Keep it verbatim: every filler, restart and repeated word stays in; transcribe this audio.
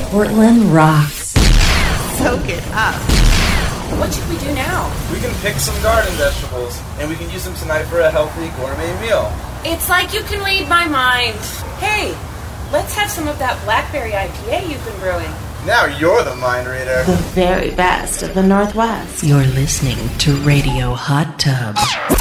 Portland rocks. Soak it up. What should we do now? We can pick some garden vegetables, and we can use them tonight for a healthy gourmet meal. It's like you can read my mind. Hey, let's have some of that blackberry I P A you've been brewing. Now you're the mind reader. The very best of the Northwest. You're listening to Radio Hot Tub.